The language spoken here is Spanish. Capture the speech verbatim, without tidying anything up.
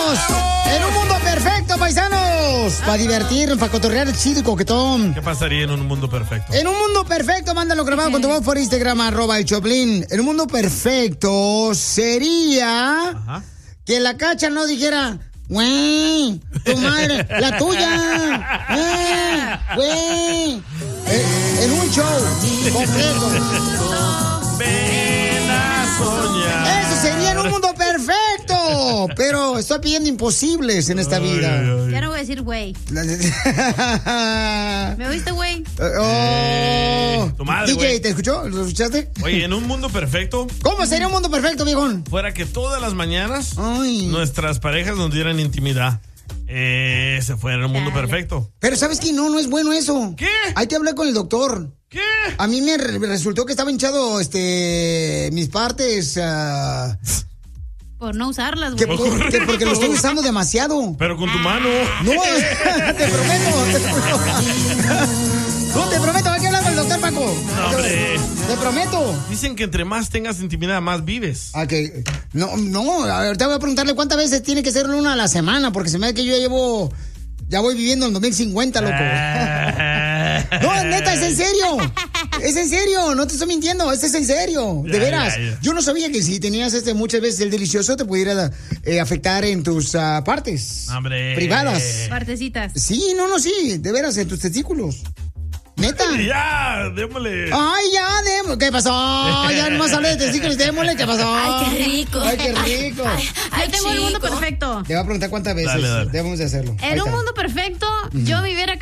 ¡Vamos! En un mundo perfecto, paisanos. Para divertirnos, para cotorrear chido y coquetón. ¿Qué pasaría en un mundo perfecto? En un mundo perfecto, mándalo grabado con tu voz por Instagram, arroba el Choplin. En un mundo perfecto sería Ajá. que la Cacha no dijera, güey, tu madre, la tuya, güey, güey. En, en un show completo. Ven a soñar. Eso sería en un mundo perfecto. Pero estoy pidiendo imposibles en esta vida. Ay, ay. Ya no voy a decir güey. La- ¿Me oíste, güey? Oh. Eh, tu madre, D J, güey. ¿te escuchó? ¿Lo escuchaste? Oye, en un mundo perfecto, ¿Cómo sería un mundo perfecto, viejón? fuera que todas las mañanas Ay. nuestras parejas nos dieran intimidad. Eh, se fuera un mundo Dale. perfecto. Pero ¿sabes qué? No, no es bueno eso. ¿Qué? Hay que hablar con el doctor. ¿Qué? A mí me re- resultó que estaba hinchado, este, mis partes, ah, Por no usarlas, que, güey. por- que porque lo estoy usando demasiado. Pero con tu mano. No, te prometo, te prometo. No, te prometo, hay que hablar con el doctor, Paco. No, hombre. Te prometo. Dicen que entre más tengas intimidad, más vives. Ah, que, no, no, ahorita voy a preguntarle cuántas veces tiene que ser una a la semana, porque se me da que yo ya llevo, ya voy viviendo en dos mil cincuenta, loco. No, neta, es en serio. Es en serio, no te estoy mintiendo, este es en serio, de Ya, veras. ya, ya. Yo no sabía que si tenías este muchas veces el delicioso te pudiera eh, afectar en tus ah, partes Hombre. privadas. Partecitas. Sí, no, no, sí, de veras, en tus testículos. Neta. Ya, démosle. Ay, ya, démosle. ¿Qué pasó? Ya nomás hablé de testículos, démosle, ¿qué pasó? Ay, qué rico. Ay, qué rico. Yo tengo el mundo perfecto. Te voy a preguntar cuántas veces Dale, dale. debemos de hacerlo. Ahí En un está. mundo perfecto, yo viviera